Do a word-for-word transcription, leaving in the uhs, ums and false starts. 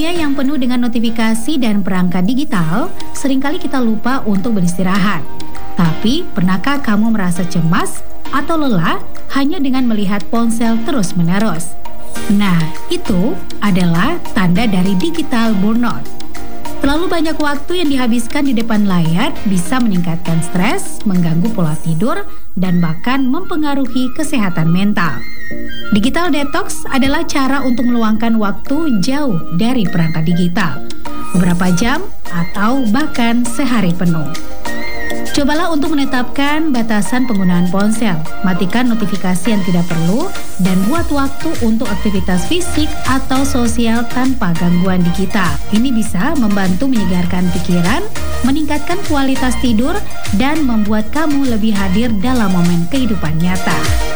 dunia yang penuh dengan notifikasi dan perangkat digital, seringkali kita lupa untuk beristirahat. Tapi, pernahkah kamu merasa cemas atau lelah hanya dengan melihat ponsel terus-menerus? Nah, itu adalah tanda dari digital burnout. Terlalu banyak waktu yang dihabiskan di depan layar bisa meningkatkan stres, mengganggu pola tidur, dan bahkan mempengaruhi kesehatan mental. Digital detox adalah cara untuk meluangkan waktu jauh dari perangkat digital, beberapa jam atau bahkan sehari penuh. Cobalah untuk menetapkan batasan penggunaan ponsel, matikan notifikasi yang tidak perlu, dan buat waktu untuk aktivitas fisik atau sosial tanpa gangguan digital. Ini bisa membantu menyegarkan pikiran, meningkatkan kualitas tidur, dan membuat kamu lebih hadir dalam momen kehidupan nyata.